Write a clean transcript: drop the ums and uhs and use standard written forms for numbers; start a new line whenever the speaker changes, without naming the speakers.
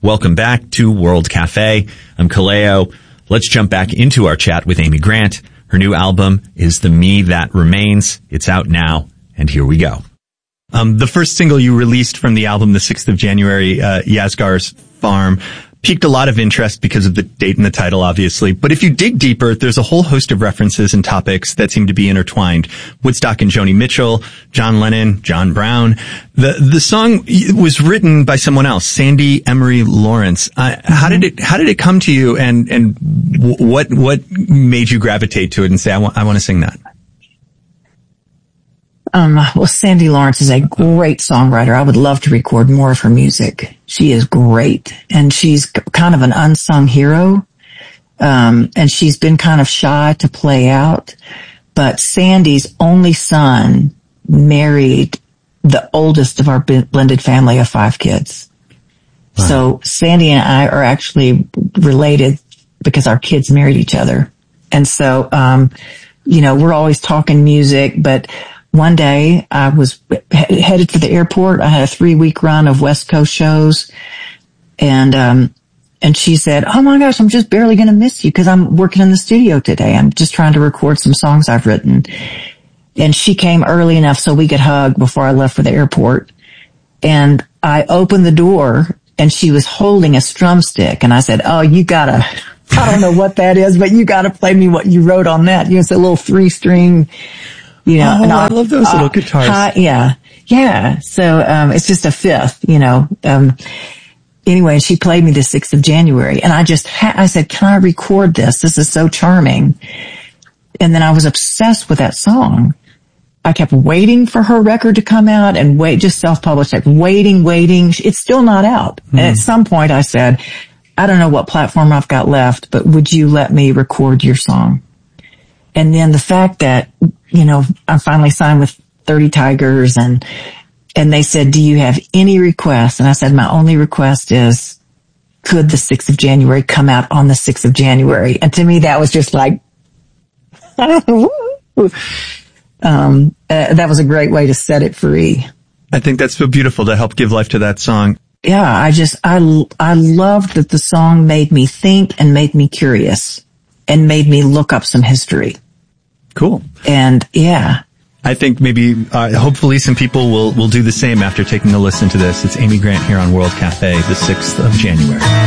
Welcome back to World Cafe. I'm Kaleo. Let's jump back into our chat with Amy Grant. Her new album is The Me That Remains. It's out now, and here we go.
The first single you released from the album, the 6th of January, Yasgar's Farm, piqued a lot of interest because of the date and the title, obviously. But if you dig deeper, there's a whole host of references and topics that seem to be intertwined. Woodstock and Joni Mitchell, John Lennon, John Brown. The song was written by someone else, Sandy Emery Lawrence. How did it come to you, and what made you gravitate to it and say, I want to sing that?
Well, Sandy Lawrence is a great songwriter. I would love to record more of her music. She is great, and she's kind of an unsung hero. And she's been kind of shy to play out, but Sandy's only son married the oldest of our blended family of 5 kids. Wow. So Sandy and I are actually related because our kids married each other. And so, we're always talking music, but one day I was headed for the airport. I had a 3-week run of West Coast shows, and she said, "Oh my gosh, I'm just barely going to miss you because I'm working in the studio today. I'm just trying to record some songs I've written." And she came early enough so we could hug before I left for the airport. And I opened the door and she was holding a strum stick, and I said, "Oh, I don't know what that is, but you gotta play me what you wrote on that." It's a little 3-string,
and I love those little guitars.
Yeah. So, it's just a fifth, anyway, she played me the 6th of January, and I said, "Can I record this? This is so charming." And then I was obsessed with that song. I kept waiting for her record to come out and just self-published, like waiting. It's still not out. And at some point I said, "I don't know what platform I've got left, but would you let me record your song?" And then the fact that, I finally signed with 30 Tigers, and they said, "Do you have any requests?" And I said, "My only request is, could the 6th of January come out on the 6th of January?" And to me, that was just like, that was a great way to set it free.
I think that's so beautiful to help give life to that song.
Yeah, I loved that the song made me think and made me curious and made me look up some history.
Cool.
And yeah.
I think maybe, hopefully some people will do the same after taking a listen to this. It's Amy Grant here on World Cafe, the 6th of January.